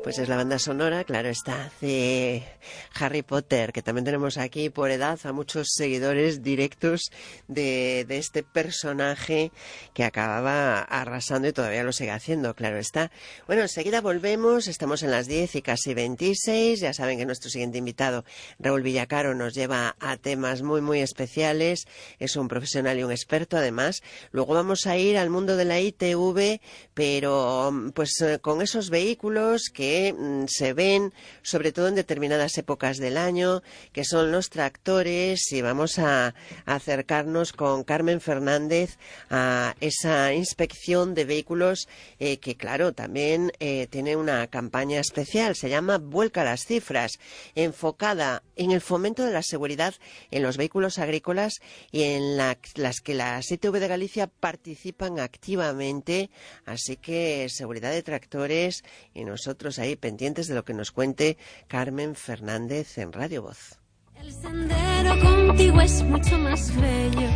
Pues es la banda sonora, claro está, de Harry Potter, que también tenemos aquí por edad a muchos seguidores directos de este personaje que acababa arrasando y todavía lo sigue haciendo, claro está. Bueno, enseguida volvemos, estamos en las 10 y casi 26, ya saben que nuestro siguiente invitado, Raúl Villacaro, nos lleva a temas muy, muy especiales, es un profesional y un experto además. Luego vamos a ir al mundo de la ITV, pero pues con esos vehículos que se ven sobre todo en determinadas épocas del año, que son los tractores, y vamos a acercarnos con Carmen Fernández a esa inspección de vehículos que claro, también tiene una campaña especial, se llama Vuelca las cifras, enfocada en el fomento de la seguridad en los vehículos agrícolas y en las que las ITV de Galicia participan activamente, así que seguridad de tractores y nosotros ahí pendientes de lo que nos cuente Carmen Fernández en Radio Voz. El sendero contigo es mucho más bello.